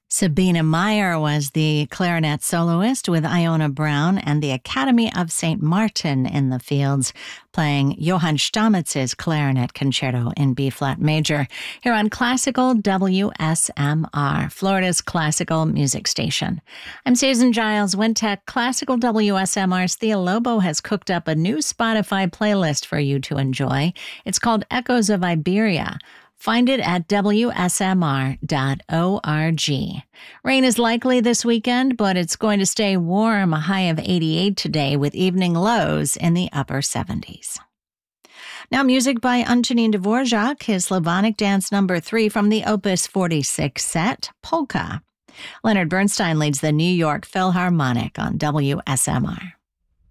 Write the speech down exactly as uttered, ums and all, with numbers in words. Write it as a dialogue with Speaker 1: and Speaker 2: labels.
Speaker 1: Sabina Meyer was the clarinet soloist with Iona Brown and the Academy of Saint Martin in the fields, playing Johann Stamitz's clarinet concerto in B-flat major, here on Classical W S M R, Florida's classical music station. I'm Susan Giles Wintech. Classical W S M R's Thea Lobo has cooked up a new Spotify playlist for you to enjoy. It's called Echoes of Iberia. Find it at W S M R dot org. Rain is likely this weekend, but it's going to stay warm, a high of eighty-eight today with evening lows in the upper seventies. Now music by Antonín Dvorak, his Slavonic dance number three from the Opus forty-six set, Polka. Leonard Bernstein leads the New York Philharmonic on W S M R.